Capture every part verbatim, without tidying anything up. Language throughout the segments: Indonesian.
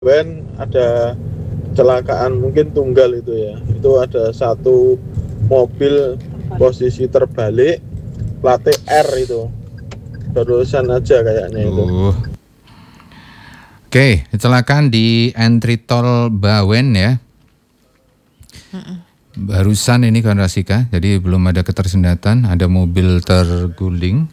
Ben ada kecelakaan mungkin tunggal itu ya. Itu ada satu mobil posisi terbalik, plat R itu. Barusan aja kayaknya itu. Uh. Oke, kecelakaan di entry tol Bawen ya. Barusan ini kan Rasika, jadi belum ada ketersendatan, ada mobil terguling.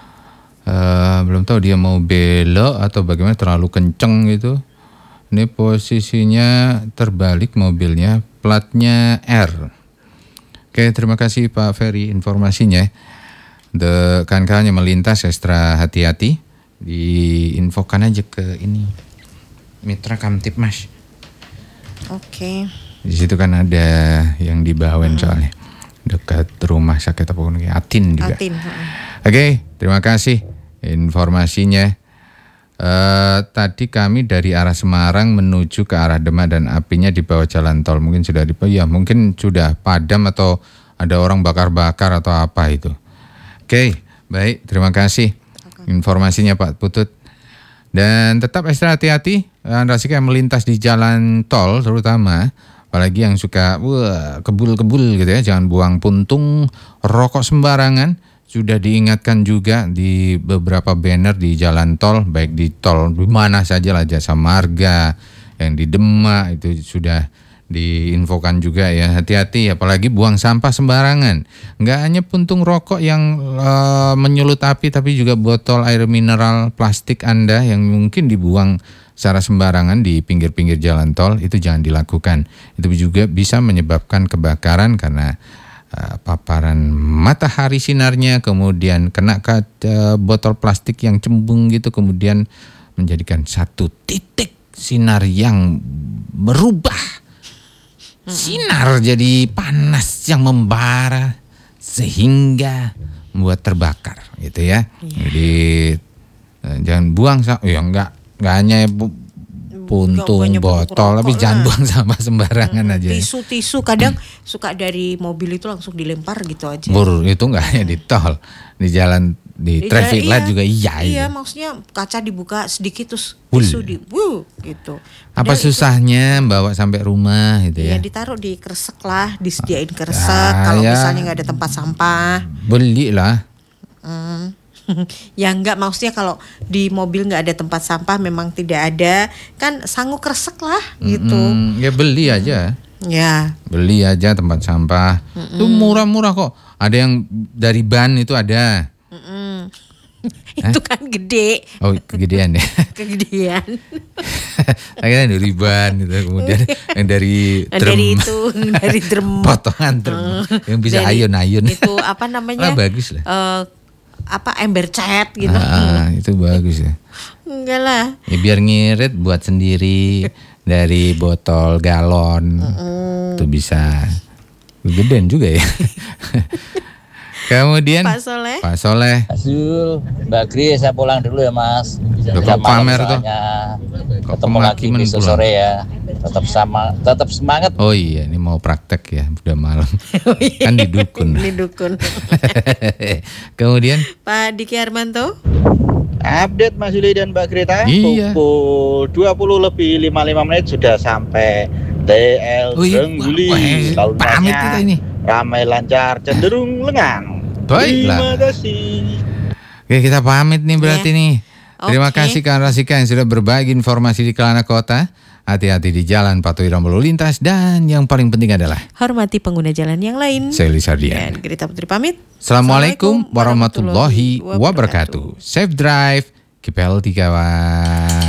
Uh, belum tahu dia mau belok atau bagaimana, terlalu kenceng gitu. Ini posisinya terbalik mobilnya, platnya R. Oke, terima kasih Pak Ferry informasinya. The kawan-kawan yang melintas ekstra hati-hati, diinfokan aja ke ini Mitra Kamtipmas. Oke. Di situ kan ada yang di Bawen hmm. soalnya, dekat rumah sakit apa pun, Atin juga. Atin. Oke, terima kasih informasinya. Uh, tadi kami dari arah Semarang menuju ke arah Demak dan apinya di bawah jalan tol. Mungkin sudah di ya mungkin sudah padam atau ada orang bakar-bakar atau apa itu. Oke, baik, terima kasih informasinya Pak Putut. Dan tetap ekstra hati-hati Anda yang melintas di jalan tol terutama, apalagi yang suka wah, kebul-kebul gitu ya, jangan buang puntung rokok sembarangan. Sudah diingatkan juga di beberapa banner di jalan tol, baik di tol di mana saja lah, Jasa Marga, yang di Demak itu sudah diinfokan juga ya, hati-hati apalagi buang sampah sembarangan. Nggak hanya puntung rokok yang uh, menyulut api, tapi juga botol air mineral plastik Anda yang mungkin dibuang secara sembarangan di pinggir-pinggir jalan tol, itu jangan dilakukan. Itu juga bisa menyebabkan kebakaran karena Uh, paparan matahari sinarnya, kemudian kena ke uh, botol plastik yang cembung gitu, kemudian menjadikan satu titik sinar yang merubah hmm. sinar jadi panas yang membara sehingga membuat terbakar gitu ya. Yeah. Jadi uh, jangan buang, ya enggak enggak hanya bu- puntung, botol, tapi jangan buang sampah sembarangan hmm, aja. Tisu-tisu kadang hmm. suka dari mobil itu langsung dilempar gitu aja. Bur, itu nggak hanya di tol, di jalan, di, di traffic light iya, juga iya. Iya, itu. Maksudnya kaca dibuka sedikit terus tisu di, wuh, gitu. Apa padahal susahnya itu, bawa sampai rumah gitu ya? Iya, ditaruh di kresek lah, disediain kresek. Ah, kalau ya, misalnya nggak ada tempat sampah, beli lah. Hmm. Ya enggak, maksudnya kalau di mobil nggak ada tempat sampah, memang tidak ada, kan sanggup kresek lah gitu. Mm-mm, ya beli aja. Ya. Beli aja tempat sampah. Mm-mm. Itu murah-murah kok. Ada yang dari ban itu ada. Itu kan gede. Oh, kegedean ya. Kegedean. Akhirnya dari ban gitu, kemudian yang dari drum. Dari itu, dari drum. Potongan drum yang bisa ayun-ayun. Itu apa namanya? Ah, bagus lah. Uh, apa ember cat gitu. Ah, itu bagus ya. Enggak lah. Ya biar ngirit buat sendiri dari botol galon. Mm. Itu bisa gedean juga ya. Kemudian Pak Soleh. Pak Soleh. Asyul, Mbak Gri, saya pulang dulu ya Mas. Udah kok pamer tuh. Ketemu lagi besok sore ya. Tetap sama, tetap semangat. Oh iya, ini mau praktek ya, udah malam. Kan di dukun. Di dukun. Kemudian Pak Diki Armanto. Update Mas Yuli dan Mbak Greta. Iya. Pukul dua puluh lebih lima puluh lima menit sudah sampai T L oh iya. Trengguli. Lalu pamit kita ini. Ramai lancar, cenderung lengang. Baiklah. Terima kasih. Oke, kita pamit nih berarti yeah. nih. Terima okay. kasih Kak Rasika yang sudah berbagi informasi di Kelana Kota. Hati-hati di jalan, patuhi rambu lalu lintas, dan yang paling penting adalah hormati pengguna jalan yang lain. Saya Lisa Dian. Dan Grita Putri pamit. Assalamualaikum warahmatullahi wabarakatuh. Safe drive, keep healthy kawan.